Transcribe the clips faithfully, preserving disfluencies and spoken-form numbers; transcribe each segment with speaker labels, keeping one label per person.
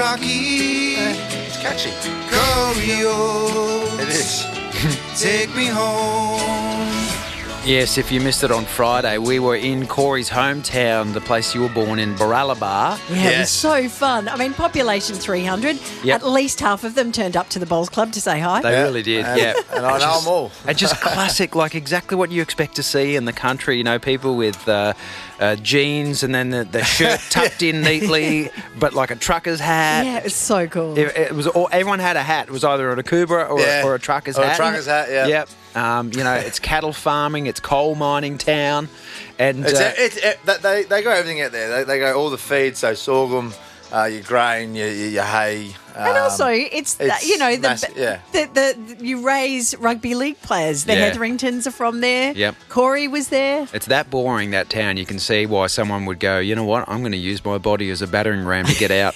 Speaker 1: Rocky.
Speaker 2: It's catchy.
Speaker 1: Corey Oates.
Speaker 2: It is.
Speaker 1: Take me home.
Speaker 3: Yes, if you missed it on Friday, we were in Corey's hometown, the place you were born in, Baralaba.
Speaker 4: Yeah, it was so fun. I mean, population three hundred.
Speaker 3: Yep.
Speaker 4: At least half of them turned up to the Bowls Club to say hi.
Speaker 3: They
Speaker 2: Yeah.
Speaker 3: really did,
Speaker 2: And-
Speaker 3: yeah.
Speaker 2: And I know them all.
Speaker 3: And just classic, like exactly what you expect to see in the country. You know, people with uh, uh, jeans and then the, the shirt tucked in neatly, but like a trucker's hat.
Speaker 4: Yeah, it's so cool.
Speaker 3: It, it was all, everyone had a hat. It was either a Cobra or,
Speaker 2: Yeah.
Speaker 3: a, or a trucker's
Speaker 2: Or a
Speaker 3: hat.
Speaker 2: trucker's hat, yeah.
Speaker 3: Yep. Um, you know, it's cattle farming, it's coal mining town, and
Speaker 2: It's,
Speaker 3: uh,
Speaker 2: it's, it, that- they, they go everything out there. They, they go all the feed, so sorghum, uh, your grain, your, your, your hay.
Speaker 4: and
Speaker 2: um,
Speaker 4: also, it's, the,
Speaker 2: it's
Speaker 4: you know the,
Speaker 2: massive, yeah.
Speaker 4: the, the the you raise rugby league players. The
Speaker 3: Yeah.
Speaker 4: Hetheringtons are from there.
Speaker 3: Yep.
Speaker 4: Corey was there.
Speaker 3: it's that boring, that town. You can see why someone would go, you know what, I'm going to use my body as a battering ram to get out.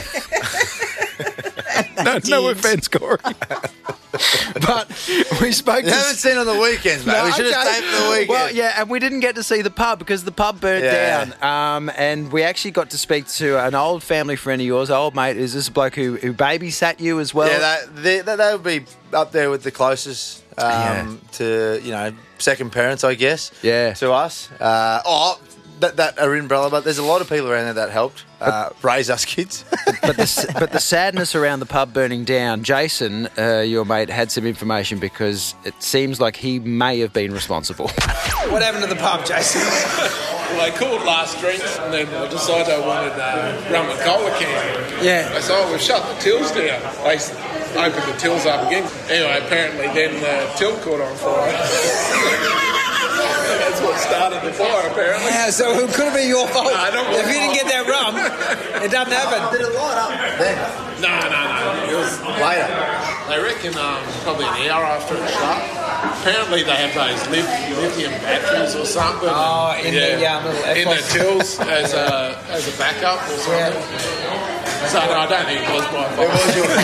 Speaker 3: no, no offence, Corey. But we spoke
Speaker 2: You
Speaker 3: to...
Speaker 2: haven't seen on the weekends, mate.
Speaker 3: No,
Speaker 2: we should have
Speaker 3: okay.
Speaker 2: stayed for the weekend.
Speaker 3: Well, yeah, and we didn't get to see the pub because the pub burnt
Speaker 2: Yeah.
Speaker 3: down. Um, and we actually got to speak to an old family friend of yours, old mate. Is this a bloke who, who babysat you as well?
Speaker 2: Yeah, they, they, they would be up there with the closest um,
Speaker 3: Yeah.
Speaker 2: to, you know, second parents, I guess,
Speaker 3: Yeah.
Speaker 2: to us. Uh, oh, that, that are in Brella, but there's a lot of people around there that helped uh, raise us kids.
Speaker 3: But the but the sadness around the pub burning down, Jason, uh, your mate, had some information because it seems like he may have been responsible.
Speaker 5: What happened to the pub, Jason? Well, they called last drinks, and then I decided I wanted uh, rum and cola can.
Speaker 3: Yeah.
Speaker 5: They said, oh, we've shut the tills down. They s- opened the tills up again. Anyway, apparently then the till caught on fire. That's what started the fire, apparently.
Speaker 6: Yeah, so it could have been your fault.
Speaker 5: No, not my
Speaker 6: if you didn't
Speaker 5: fault.
Speaker 6: get that rum, it doesn't happen.
Speaker 2: Did it light up then?
Speaker 5: No, no, no. It was
Speaker 2: Later.
Speaker 5: They reckon um, probably an hour after it shut. Apparently they have those li- lithium batteries or something.
Speaker 6: Oh, in the, um, little
Speaker 5: in the
Speaker 6: F-
Speaker 5: tills as a as a backup or something. So no, I don't think it was my fault.
Speaker 2: It was your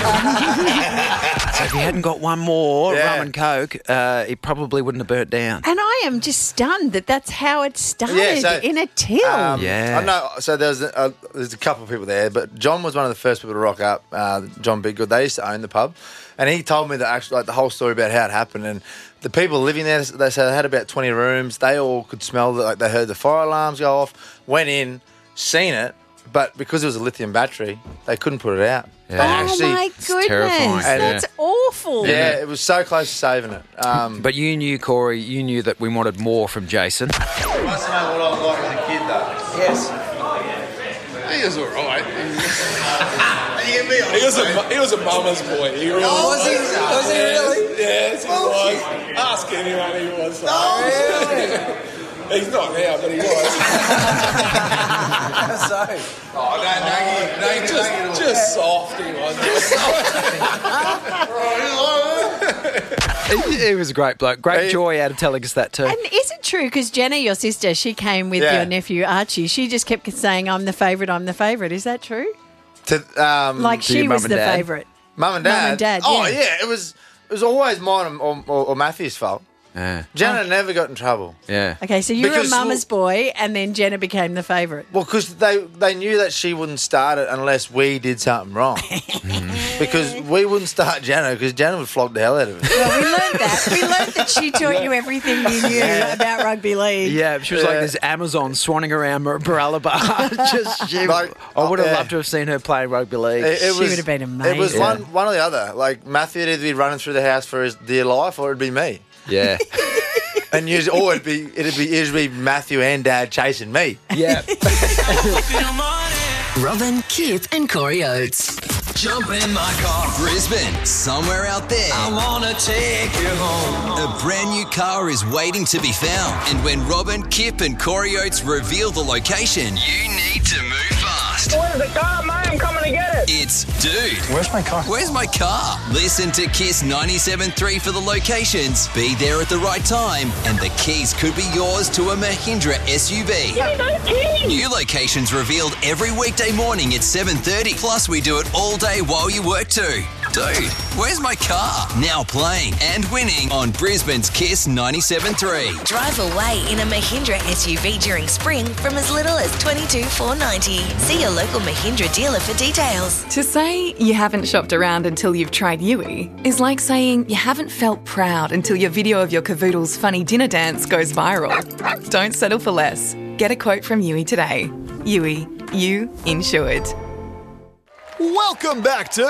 Speaker 3: So if he hadn't got one more
Speaker 2: Yeah.
Speaker 3: rum and coke, uh, it probably wouldn't have burnt down.
Speaker 4: And I am just stunned that that's how it started
Speaker 2: Yeah, so,
Speaker 4: in a till.
Speaker 2: Um,
Speaker 3: Yeah.
Speaker 2: I know. So there's a, there's a couple of people there, but John was one of the first people to rock up. Uh, John Biggood. They used to own the pub, and he told me that actually like the whole story about how it happened. And the people living there, they said they had about twenty rooms. They all could smell that. Like they heard the fire alarms go off. Went in, seen it, but because it was a lithium battery, they couldn't put it out. They
Speaker 4: oh
Speaker 2: actually-
Speaker 4: my goodness,
Speaker 3: terrifying.
Speaker 4: that's awful.
Speaker 2: Yeah, it was so close to saving it. Um,
Speaker 3: But you knew, Corey, you knew that we wanted more from Jason.
Speaker 2: you must know what I was like as a kid, though.
Speaker 6: Yes.
Speaker 5: He was all right.
Speaker 2: You get me on
Speaker 5: He was a he was a mama's boy. He really
Speaker 6: Oh, was he? Was he really?
Speaker 5: Yes, he was. Ask anyone he was. He's not now, but he was.
Speaker 6: So,
Speaker 2: Oh, no, no, no,
Speaker 5: just, just soft he was. Just
Speaker 3: He, he was a great bloke. Great
Speaker 2: He-
Speaker 3: joy out of telling us that too.
Speaker 4: And is it true, because Jenna, your sister, she came with
Speaker 2: Yeah.
Speaker 4: your nephew Archie, she just kept saying, I'm the favourite, I'm the favourite. Is that true?
Speaker 2: To, um,
Speaker 4: Like
Speaker 3: to your
Speaker 4: she
Speaker 3: mum
Speaker 4: was
Speaker 3: and
Speaker 4: the
Speaker 3: dad?
Speaker 4: favourite.
Speaker 2: Mum and dad.
Speaker 4: Mum and dad,
Speaker 2: Oh
Speaker 4: yeah.
Speaker 2: yeah, it was. It was always mine or, or, or Matthew's fault.
Speaker 3: Yeah.
Speaker 2: Jenna never got in trouble.
Speaker 3: Yeah.
Speaker 4: Okay, so you were a
Speaker 2: Because-
Speaker 4: mama's boy, and then Jenna became the favourite.
Speaker 2: Well, because they they knew that she wouldn't start it unless we did something wrong. Because we wouldn't start Jenna because Jenna would flog the hell out of it.
Speaker 4: Well, we learned that. We learned that she taught you everything you knew about rugby league.
Speaker 3: Yeah, she was like
Speaker 2: Yeah.
Speaker 3: this Amazon swanning around Mar- Baralaba. Just, she,
Speaker 2: Like,
Speaker 3: I would have
Speaker 2: yeah.
Speaker 3: loved to have seen her playing rugby league.
Speaker 2: It, it
Speaker 4: She
Speaker 2: was,
Speaker 4: would have been
Speaker 2: It was
Speaker 4: amazing.
Speaker 2: one one or the other. Like Matthew would either be running through the house for his dear life, or it'd be me.
Speaker 3: Yeah.
Speaker 2: And usually, or it'd be it'd be usually Matthew and Dad chasing me.
Speaker 3: Yeah.
Speaker 7: Robin, Kip and Corey Oates.
Speaker 8: Jump in my car, Brisbane, somewhere out there. I wanna take you home. A brand new car is waiting to be found, and when Robin, Kip, and Corey Oates reveal the location, you need to move fast.
Speaker 9: Where's the car, mate? I'm coming to get it.
Speaker 8: It's Dude Where's my car? Where's my car? Listen to Kiss ninety-seven point three for the locations. Be there at the right time, and the keys could be yours to a Mahindra S U V.
Speaker 9: Give me those keys!
Speaker 8: New locations revealed every weekday morning at seven thirty. Plus, we do it all day while you work too. Dude, where's my car? Now playing and winning on Brisbane's Kiss ninety-seven point three.
Speaker 10: Drive away in a Mahindra S U V during spring from as little as twenty-two thousand four hundred ninety dollars. See your local Mahindra dealer for details.
Speaker 11: To say you haven't shopped around until you've tried Yui is like saying you haven't felt proud until your video of your cavoodle's funny dinner dance goes viral. Don't settle for less. Get a quote from Yui today. Yui, you insured.
Speaker 12: Welcome back to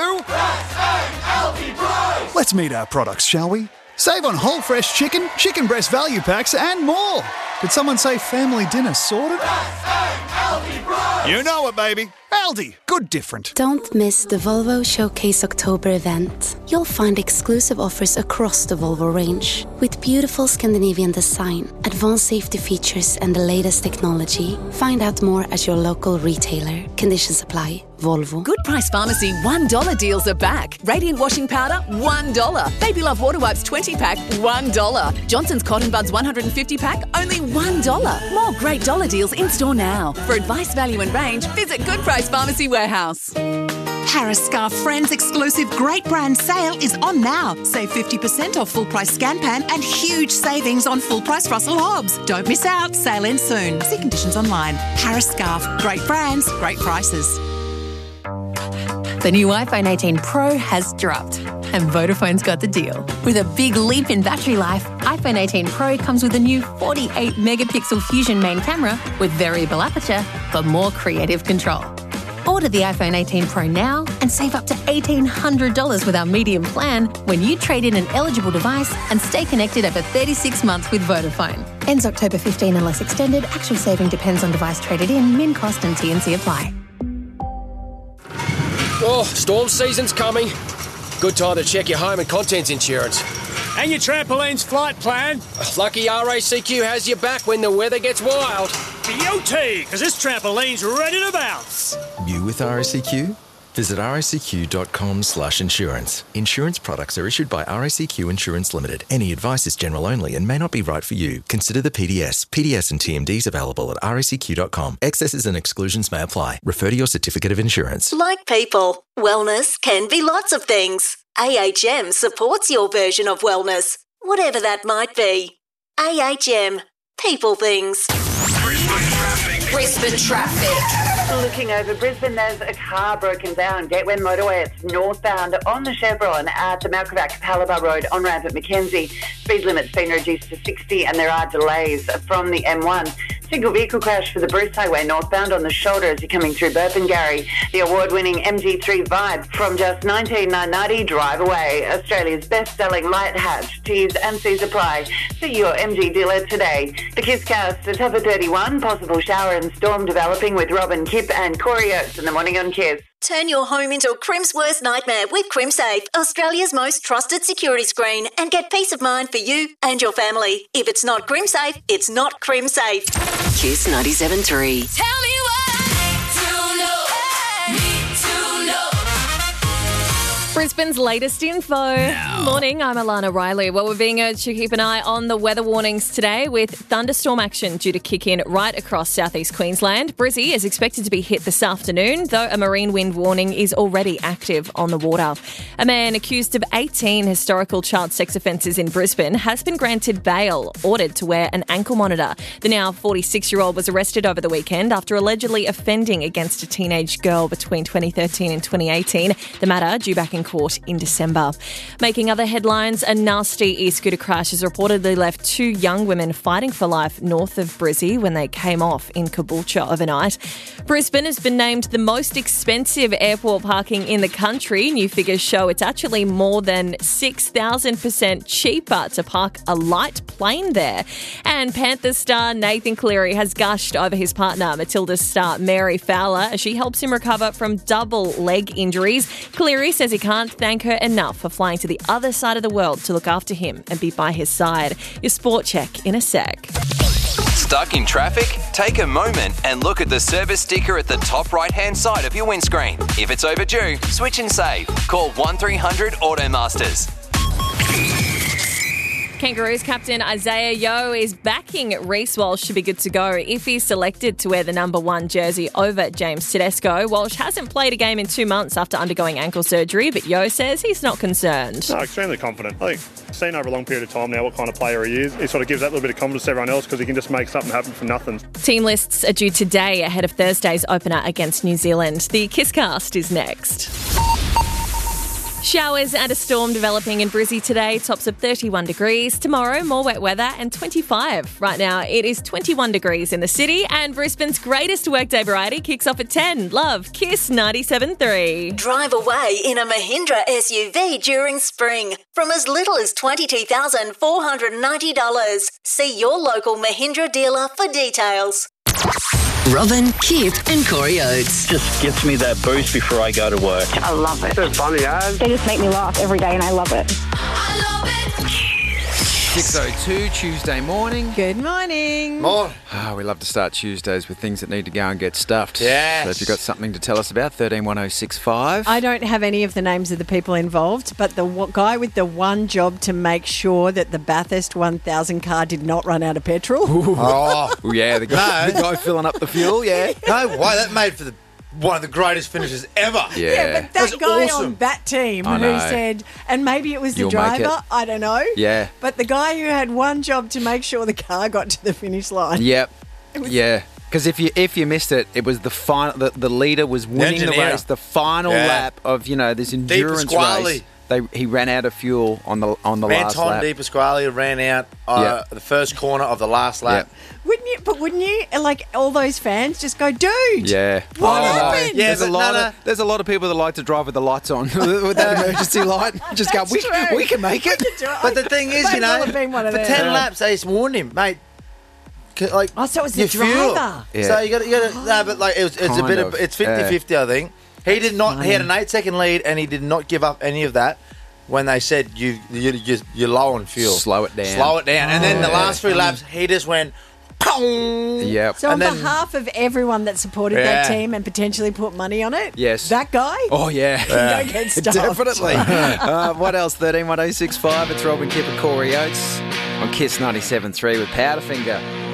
Speaker 12: Let's meet our products, shall we? Save on whole fresh chicken, chicken breast value packs and more. Did someone say family dinner sorted? You know it, baby. Aldi, good different.
Speaker 13: Don't miss the Volvo Showcase October event. You'll find exclusive offers across the Volvo range with beautiful Scandinavian design, advanced safety features and the latest technology. Find out more at your local retailer. Conditions apply. Volvo.
Speaker 14: Good Price Pharmacy one dollar deals are back. Radiant washing powder, one dollar. Baby Love Water Wipes twenty pack, one dollar. Johnson's Cotton Buds one hundred fifty pack, only one dollar. More great dollar deals in store now. For advice, value and range, visit Good Price Pharmacy Warehouse.
Speaker 15: Harris Scarf Friends exclusive great brand sale is on now. Save fifty percent off full price Scanpan and huge savings on full price Russell Hobbs. Don't miss out. Sale ends soon. See conditions online. Harris Scarf. Great brands, great prices.
Speaker 16: The new iPhone eighteen Pro has dropped, and Vodafone's got the deal. With a big leap in battery life, iPhone eighteen Pro comes with a new forty-eight megapixel Fusion main camera with variable aperture for more creative control. Order the iPhone eighteen Pro now and save up to eighteen hundred dollars with our medium plan when you trade in an eligible device and stay connected over thirty-six months with Vodafone. Ends October fifteenth unless extended. Actual saving depends on device traded in. Min cost and T and C apply.
Speaker 17: Oh, storm season's coming. Good time to check your home and contents insurance.
Speaker 18: And your trampoline's flight plan.
Speaker 17: Lucky R A C Q has your back when the weather gets wild.
Speaker 18: Beauty, because this trampoline's ready to bounce.
Speaker 19: You with R A C Q? Visit racq.com slash insurance. Insurance products are issued by R A C Q Insurance Limited. Any advice is general only and may not be right for you. Consider the P D S. P D S and T M Ds available at R A C Q dot com. Excesses and exclusions may apply. Refer to your certificate of insurance.
Speaker 10: Like people, wellness can be lots of things. A H M supports your version of wellness, whatever that might be. A H M, people things.
Speaker 20: Brisbane traffic.
Speaker 21: Looking over Brisbane, there's a car broken down. Gateway Motorway, it's northbound on the Chevron at the Malcravac Palabar Road on ramp at Mackenzie. Speed limit's been reduced to sixty and there are delays from the M one. Single vehicle crash for the Bruce Highway northbound on the shoulder as you're coming through Burpengary. The award-winning M G three Vibe from just nineteen thousand nine hundred ninety drive away. Australia's best-selling light hatch. T's and C's apply. See your M G dealer today. The Kisscast, the top of thirty-one. Possible shower and storm developing with Robin, Kip and Corey Oates in the morning on Kiss.
Speaker 10: Turn your home into a Crim's worst nightmare with CrimSafe, Australia's most trusted security screen, and get peace of mind for you and your family. If it's not CrimSafe, it's not CrimSafe.
Speaker 7: Kiss ninety-seven point three.
Speaker 20: Tell me what to know. Need to know.
Speaker 22: Brisbane's latest info. No. Morning, I'm Alana Riley. Well, we're being urged to keep an eye on the weather warnings today with thunderstorm action due to kick in right across southeast Queensland. Brizzy is expected to be hit this afternoon, though a marine wind warning is already active on the water. A man accused of eighteen historical child sex offences in Brisbane has been granted bail, ordered to wear an ankle monitor. The now forty-six-year-old was arrested over the weekend after allegedly offending against a teenage girl between twenty thirteen and twenty eighteen. The matter due back in court in December. Making other headlines, a nasty e-scooter crash has reportedly left two young women fighting for life north of Brizzy when they came off in Caboolture overnight. Brisbane has been named the most expensive airport parking in the country. New figures show it's actually more than six thousand percent cheaper to park a light plane there. And Panthers star Nathan Cleary has gushed over his partner, Matilda's star Mary Fowler, as she helps him recover from double leg injuries. Cleary says he can't thank her enough for flying to the other side of the world to look after him and be by his side. Your sport check in a sec.
Speaker 8: Stuck in traffic? Take a moment and look at the service sticker at the top right-hand side of your windscreen. If it's overdue, switch and save. Call one three hundred Automasters.
Speaker 22: Kangaroos captain Isaiah Yeo is backing Reece Walsh to be good to go if he's selected to wear the number one jersey over James Tedesco. Walsh hasn't played a game in two months after undergoing ankle surgery, but Yeo says he's not concerned.
Speaker 1: No, extremely confident. I think I've seen over a long period of time now what kind of player he is. He sort of gives that little bit of confidence to everyone else because he can just make something happen from nothing.
Speaker 22: Team lists are due today ahead of Thursday's opener against New Zealand. The Kisscast is next. Showers and a storm developing in Brizzy today, tops of thirty-one degrees. Tomorrow, more wet weather and twenty-five. Right now, it is twenty-one degrees in the city, and Brisbane's greatest workday variety kicks off at ten. Love, Kiss ninety-seven point three.
Speaker 10: Drive away in a Mahindra S U V during spring from as little as twenty-two thousand four hundred ninety dollars. See your local Mahindra dealer for details.
Speaker 7: Robin, Kip and Corey Oates.
Speaker 9: Just gets me that boost before I go to work.
Speaker 23: I love it.
Speaker 9: It's funny, eh?
Speaker 23: They just make me laugh every day and I love it.
Speaker 3: six oh two, Tuesday morning.
Speaker 4: Good morning.
Speaker 2: More.
Speaker 3: Oh, we love to start Tuesdays with things that need to go and get stuffed.
Speaker 2: Yes.
Speaker 3: So if you've got something to tell us about, thirteen one oh six five.
Speaker 4: I don't have any of the names of the people involved, but the w- guy with the one job to make sure that the Bathurst one thousand car did not run out of petrol.
Speaker 2: Oh.
Speaker 3: Oh, yeah, the guy,
Speaker 2: No.
Speaker 3: the guy filling up the fuel, yeah.
Speaker 2: No way, that made for the one of the greatest finishes ever.
Speaker 3: Yeah.
Speaker 4: Yeah, but that
Speaker 2: That's
Speaker 4: guy
Speaker 2: awesome.
Speaker 4: on that team
Speaker 3: I
Speaker 4: who
Speaker 3: know.
Speaker 4: said, and maybe it was the
Speaker 3: You'll make
Speaker 4: driver,
Speaker 3: it.
Speaker 4: I don't know.
Speaker 3: Yeah.
Speaker 4: But the guy who had one job to make sure the car got to the finish line.
Speaker 3: Yep.
Speaker 4: was-
Speaker 3: Yeah. Because if you if you missed it, it was the final. The, the leader was winning the,
Speaker 2: engineer.
Speaker 3: race. The final
Speaker 2: Yeah.
Speaker 3: lap of you know this endurance
Speaker 2: Pasquale.
Speaker 3: race. They he ran out of fuel on the on the last
Speaker 2: Anton
Speaker 3: lap.
Speaker 2: Di Pasquale ran out uh, the first corner of the last lap.
Speaker 4: Wouldn't you? But wouldn't you? Like all those fans just go, dude.
Speaker 3: Yeah.
Speaker 4: What
Speaker 3: I don't know.
Speaker 4: happened?
Speaker 2: Yeah,
Speaker 3: there's a
Speaker 2: but
Speaker 3: lot
Speaker 2: no,
Speaker 3: of there's a lot of people that like to drive with the lights on with that emergency light. Just go.
Speaker 4: That's
Speaker 3: We,
Speaker 4: true.
Speaker 3: we can make it.
Speaker 2: But the thing is,
Speaker 4: May
Speaker 2: you know,
Speaker 4: well have been one of
Speaker 2: for
Speaker 4: them.
Speaker 2: ten laps, they just warned him, mate. c- Like,
Speaker 4: Oh, so it was the
Speaker 2: your fuel.
Speaker 4: driver.
Speaker 3: Yeah.
Speaker 2: So you got, you got to, no, but like it was, it's a
Speaker 3: Kind
Speaker 2: bit
Speaker 3: of,
Speaker 2: of, it's fifty-fifty, I think. He did not. He had an eight-second lead, and he did not give up any of that. When they said you, you, you you're low on fuel,
Speaker 3: Slow it down.
Speaker 2: slow it down, and then the
Speaker 3: Oh.
Speaker 2: last three laps, he just went. Pong!
Speaker 3: Yep.
Speaker 4: So on
Speaker 2: And then-
Speaker 4: behalf of everyone that supported that
Speaker 2: Yeah.
Speaker 4: team and potentially put money on it,
Speaker 3: Yes.
Speaker 4: that guy,
Speaker 3: Oh yeah.
Speaker 4: can go get stuffed.
Speaker 3: Definitely. uh, what else? thirteen one oh six five. It's Robin, Kip and Corey Oates on Kiss ninety-seven point three with Powderfinger.